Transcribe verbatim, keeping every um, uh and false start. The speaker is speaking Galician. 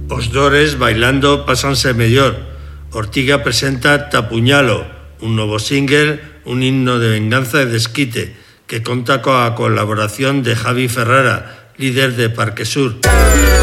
Os dores bailando pásanse mellor. Ortiga presenta Tapuñalo, un novo single, un himno de venganza e desquite, que conta coa colaboración de Javi Ferrara, líder de Parque Sur.